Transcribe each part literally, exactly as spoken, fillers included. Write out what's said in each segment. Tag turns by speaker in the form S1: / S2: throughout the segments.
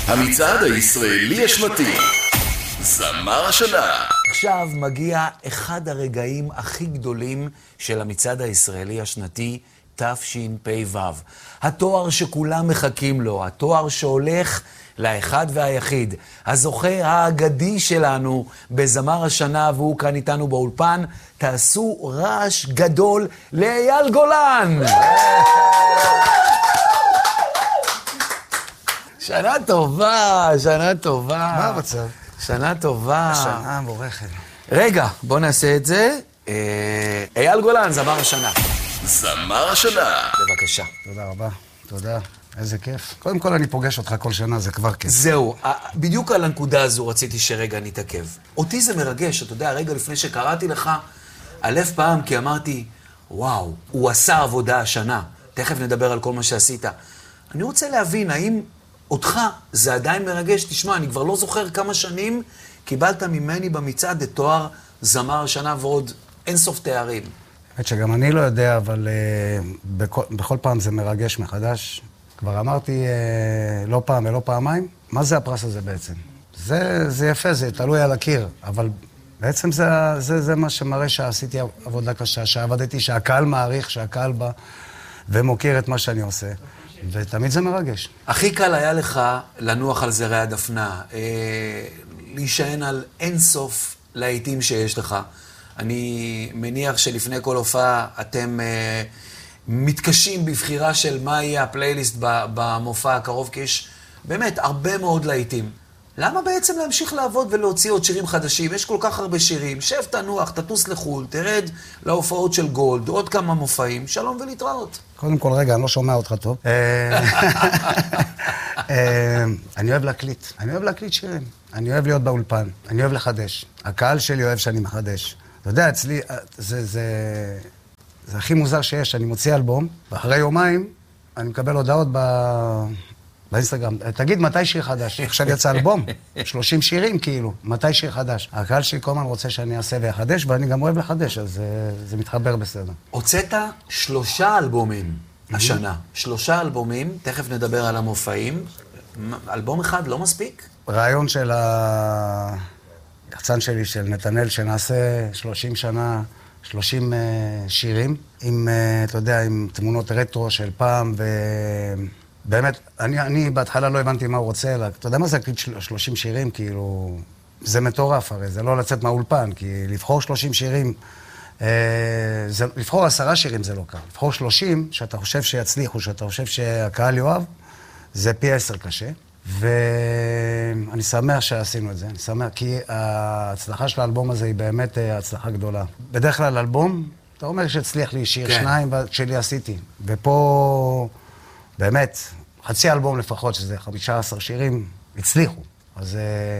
S1: המצעד הישראלי השנתי, זמר השנה.
S2: עכשיו מגיע אחד הרגעים הכי גדולים של המצעד הישראלי השנתי, תשפ"ו. התואר שכולם מחכים לו, התואר שהולך לאחד והיחיד, הזוכה האגדי שלנו בזמר השנה, והוא כאן איתנו באולפן. תעשו רעש גדול לאייל גולן. שנה טובה, שנה טובה.
S3: מה המצב?
S2: שנה טובה.
S3: שנה מבורכת.
S2: רגע, בוא נעשה את זה. אייל גולן, זמר השנה.
S1: זמר השנה.
S2: בבקשה.
S3: תודה רבה, תודה. איזה כיף. קודם כל אני פוגש אותך כל שנה, זה כבר כיף.
S2: זהו, בדיוק על הנקודה הזו רציתי שרגע נתעכב. אותי זה מרגש, אתה יודע, רגע לפני שקראתי לך, הלב פעם כי אמרתי, וואו, הוא עשה עבודה השנה. תכף נדבר על כל מה שעשית. אני רוצה להבין, האם אותך זה עדיין מרגש? תשמע, אני כבר לא זוכר כמה שנים קיבלת ממני במצעד את תואר זמר השנה ועוד אינסוף תארים.
S3: האמת שגם אני לא יודע, אבל uh, בכל, בכל פעם זה מרגש מחדש. כבר אמרתי uh, לא פעם ולא פעמיים, מה זה הפרס הזה בעצם? זה, זה יפה, זה תלוי על הקיר, אבל בעצם זה, זה, זה מה שמראה שעשיתי עבודה קשה, שעבדתי, שהקהל מעריך, שהקהל בא ומוקיר את מה שאני עושה. ותמיד זה מרגש.
S2: הכי קל היה לך לנוח על זרי הדפנה, אה, להישען על אינסוף להיטים שיש לך. אני מניח שלפני כל הופעה אתם אה, מתקשים בבחירה של מה יהיה הפלייליסט במופע הקרוב, כי יש באמת הרבה מאוד להיטים. למה בעצם להמשיך לעבוד ולהוציא עוד שירים חדשים? יש כל כך הרבה שירים. שב, תנוח, תטוס לחול, תרד להופעות של גולד, עוד כמה מופעים, שלום ולהתראות.
S3: קודם כל, רגע, אני לא שומע אותך טוב. אני אוהב להקליט. אני אוהב להקליט שירים. אני אוהב להיות באולפן. אני אוהב לחדש. הקהל שלי אוהב שאני מחדש. אתה יודע, אצלי, זה, זה, זה הכי מוזר שיש. אני מוציא אלבום, ואחרי יומיים אני מקבל הודעות ב... באינסטגרם. תגיד, מתי שיר חדש? עכשיו יצא אלבום, שלושים שירים כאילו, מתי שיר חדש? הקהל שלי כל הזמן רוצה שאני אעשה ויחדש, ואני גם אוהב לחדש, אז זה, זה מתחבר בסדר.
S2: הוצאת שלושה אלבומים השנה. שלושה אלבומים, תכף נדבר על המופעים. אלבום אחד לא מספיק?
S3: רעיון של היחצן שלי, של נתנאל, שנעשה שלושים שנה, שלושים שירים, עם, אתה יודע, עם תמונות רטרו של פעם, ו... באמת, אני, אני בהתחלה לא הבנתי מה הוא רוצה, אלא, אתה יודע מה זה להקליט שלושים שירים? כאילו, זה מטורף הרי, זה לא לצאת מהאולפן, כי לבחור שלושים שירים, אה, זה, לבחור עשרה שירים זה לא קל. לבחור שלושים, שאתה חושב שיצליחו, שאתה חושב שהקהל יאהב, זה פי עשר קשה. ואני שמח שעשינו את זה, אני שמח, כי ההצלחה של האלבום הזה היא באמת הצלחה גדולה. בדרך כלל אלבום, אתה אומר שהצליח לי שיר כן. שניים, שלי עשיתי. ופה... באמת, חצי אלבום לפחות, שזה חמישה עשר שירים, הצליחו. אז...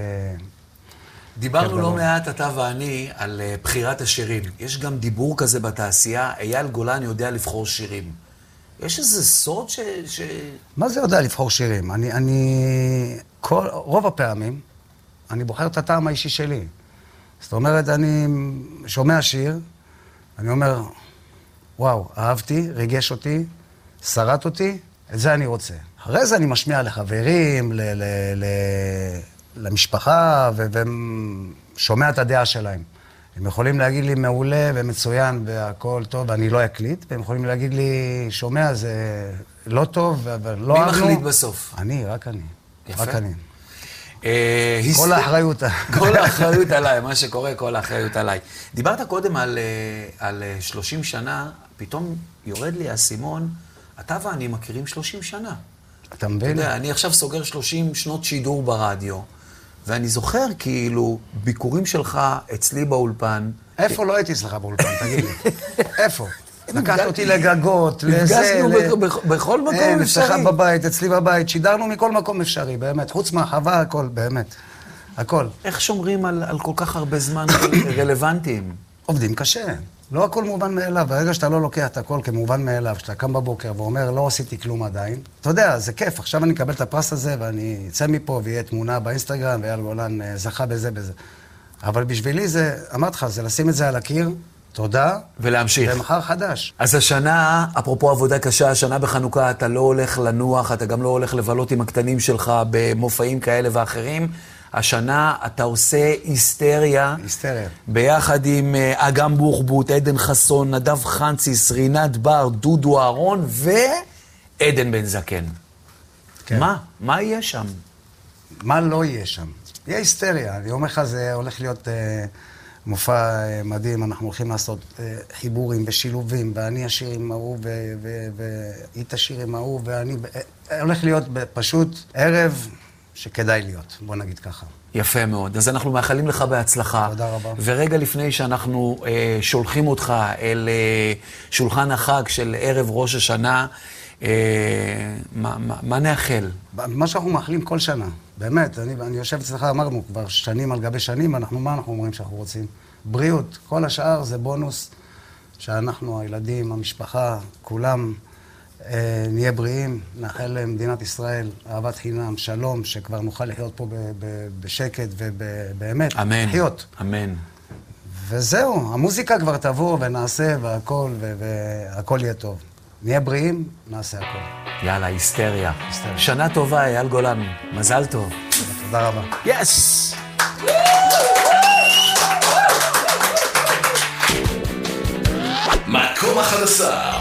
S2: דיברנו לא מעט, אתה ואני, על בחירת השירים. יש גם דיבור כזה בתעשייה, אייל גולן יודע לבחור שירים. יש איזה סוד ש... ש...
S3: מה זה יודע לבחור שירים? אני... אני... כל... רוב הפעמים, אני בוחר את הטעם האישי שלי. זאת אומרת, אני שומע שיר, אני אומר, וואו, אהבתי, ריגש אותי, שרט אותי, את זה אני רוצה. אחרי זה אני משמיע לחברים, ל- ל- ל- למשפחה, ו- ושומע את הדעה שלהם. הם יכולים להגיד לי מעולה ומצוין והכל טוב, ואני לא אקליט, והם יכולים להגיד לי, שומע, זה לא טוב, אבל לא אהבנו.
S2: מי מחליט בסוף?
S3: אני, רק אני.
S2: יפה.
S3: רק אני.
S2: אה,
S3: כל
S2: היסט...
S3: האחריות.
S2: כל האחריות עליי, מה שקורה, כל האחריות עליי. דיברת קודם על, על שלושים שנה, פתאום יורד לי האסימון, אתה ואני מכירים שלושים שנה.
S3: אתה מבין?
S2: אתה יודע, אני עכשיו סוגר שלושים שנות שידור ברדיו, ואני זוכר כאילו ביקורים שלך אצלי באולפן.
S3: איפה לא הייתי אצלך באולפן, תגיד לי? איפה? לקחת אותי לגגות, לזה...
S2: נפגשנו בכל מקום אפשרי.
S3: אצלך בבית, אצלי בבית, שידרנו מכל מקום אפשרי, באמת. חוץ מהחווה, הכל, באמת. הכל.
S2: איך שומרים על, על כל כך הרבה זמן רלוונטיים?
S3: עובדים קשה. לא הכל מובן מאליו. ברגע שאתה לא לוקח את הכל כמובן מאליו, שאתה קם בבוקר ואומר, לא עשיתי כלום עדיין, אתה יודע, זה כיף. עכשיו אני אקבל את הפרס הזה ואני אצא מפה ויהיה תמונה באינסטגרם, ואייל גולן זכה בזה בזה. אבל בשבילי זה, אמרתי לך, זה לשים את זה על הקיר, תודה.
S2: ולהמשיך.
S3: ומחר חדש.
S2: אז השנה, אפרופו עבודה קשה, השנה בחנוכה אתה לא הולך לנוח, אתה גם לא הולך לבלות עם הקטנים שלך במופעים כאלה ואחרים. השנה אתה עושה היסטריה.
S3: היסטריה.
S2: ביחד עם אגם בוחבוט, עדן חסון, נדב חנציס, רינת בר, דודו אהרון ועדן בן זקן.
S3: כן.
S2: מה? מה יהיה שם?
S3: מה לא יהיה שם? יהיה היסטריה. אני אומר לך, זה הולך להיות אה, מופע אה, מדהים. אנחנו הולכים לעשות אה, חיבורים ושילובים, ואני אשיר עם ההוא, והיא תשיר עם ההוא, ואני... אה, הולך להיות פשוט ערב שכדאי להיות, בוא נגיד ככה.
S2: יפה מאוד. אז אנחנו מאחלים לך בהצלחה.
S3: תודה רבה.
S2: ורגע לפני שאנחנו אה, שולחים אותך אל אה, שולחן החג של ערב ראש השנה, אה, מה, מה, מה נאחל?
S3: מה שאנחנו מאחלים כל שנה, באמת, אני, אני יושב אצלך, אמרנו כבר שנים על גבי שנים, אנחנו, מה אנחנו אומרים שאנחנו רוצים? בריאות, כל השאר זה בונוס שאנחנו, הילדים, המשפחה, כולם אה, נהיה בריאים, נאחל למדינת ישראל אהבת חינם, שלום, שכבר נוכל לחיות פה ב, ב, בשקט ובאמת,
S2: אמן,
S3: לחיות.
S2: אמן.
S3: וזהו, המוזיקה כבר תבוא ונעשה והכל, והכל יהיה טוב. נהיה בריאים, נעשה הכל.
S2: יאללה, היסטריה.
S3: היסטריה.
S2: שנה טובה, אייל גולן. מזל טוב.
S3: תודה רבה.
S2: יס!
S1: מקום אחד עשר.